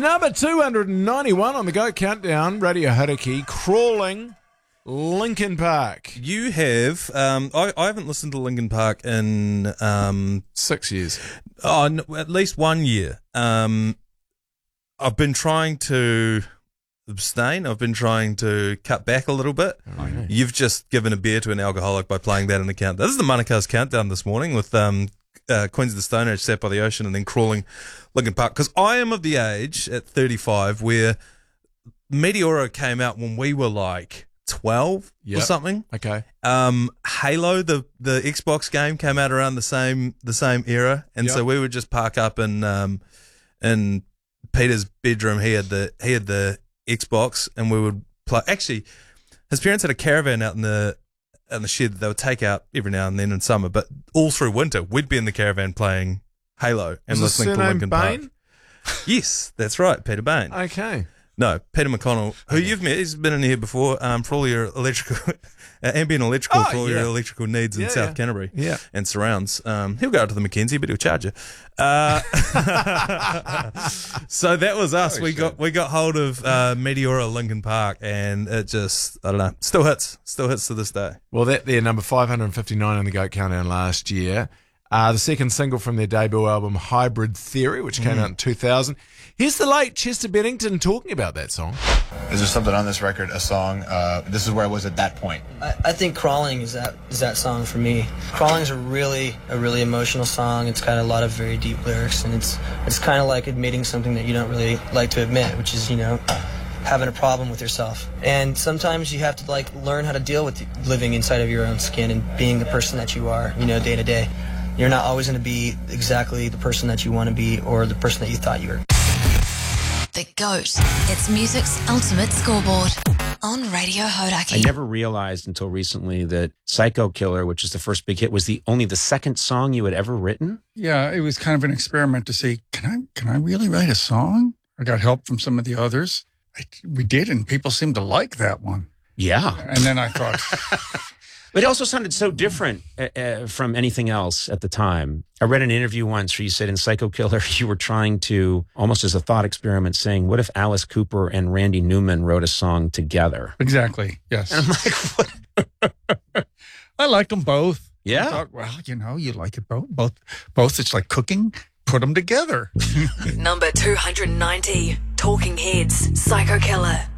number 291 on the Go Countdown. Radio Hauraki, Crawling, Linkin Park. You have, I haven't listened to Linkin Park in 6 years. At least 1 year. I've been trying to abstain. I've been trying to cut back a little bit. Okay. You've just given a beer to an alcoholic by playing that in the countdown. This is the Manukau's Countdown this morning with Queens of the Stone Age, Sat by the Ocean, and then Crawling, Linkin Park. Because I am of the age at 35 where Meteora came out when we were like 12 or something. Okay. Halo, the Xbox game, came out around the same era, and so we would just park up in Peter's bedroom. He had the Xbox, and we would play. Actually, his parents had a caravan out in the shed that they would take out every now and then in summer, but all through winter we'd be in the caravan playing Halo and listening to Linkin Park. Yes, that's right, Peter Bain. Okay. No, Peter McConnell, who you've met. He's been in here before for all your electrical, ambient electrical, for all your electrical needs in South Canterbury and surrounds. He'll go out to the Mackenzie, but he'll charge you. So that was us. We got hold of Meteora, Linkin Park, and it just, I don't know, still hits to this day. Well, they're number 559 on the Go Countdown last year. The second single from their debut album, Hybrid Theory, which came out in 2000. Here's the late Chester Bennington talking about that song. Is there something on this record, a song, this is where I was at that point? I think Crawling is that song for me. Crawling is a really emotional song. It's got a lot of very deep lyrics, and it's kind of like admitting something that you don't really like to admit, which is, having a problem with yourself. And sometimes you have to learn how to deal with living inside of your own skin and being the person that you are, day to day. You're not always going to be exactly the person that you want to be or the person that you thought you were. The GOAT. It's music's ultimate scoreboard on Radio Hauraki. I never realized until recently that Psycho Killer, which is the first big hit, was only the second song you had ever written. Yeah, it was kind of an experiment to see, can I really write a song? I got help from some of the others. We did, and people seemed to like that one. Yeah. And then I thought... But it also sounded so different from anything else at the time. I read an interview once where you said in Psycho Killer you were trying to, almost as a thought experiment, saying, what if Alice Cooper and Randy Newman wrote a song together? Exactly, yes. And I'm like, what? I liked them both. Yeah? I thought, well, you like it both. Both, it's like cooking. Put them together. Number 290, Talking Heads, Psycho Killer.